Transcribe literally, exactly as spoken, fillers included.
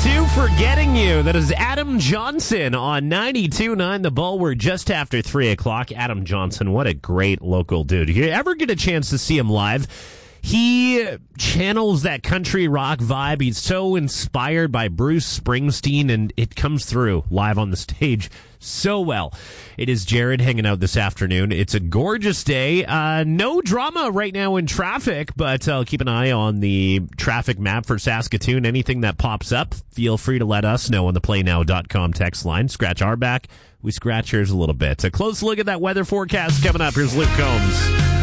two Forgetting You. That is Adam Johnson on ninety-two point nine The Bull. We're just after three o'clock. Adam Johnson, what a great local dude. If you ever get a chance to see him live, he channels that country rock vibe. He's so inspired by Bruce Springsteen, and it comes through live on the stage so well. It is Jared hanging out this afternoon. It's a gorgeous day. Uh, no drama right now in traffic, but uh, keep an eye on the traffic map for Saskatoon. Anything that pops up, feel free to let us know on the play now dot com text line. Scratch our back. We scratch yours a little bit. A close look at that weather forecast coming up. Here's Luke Combs.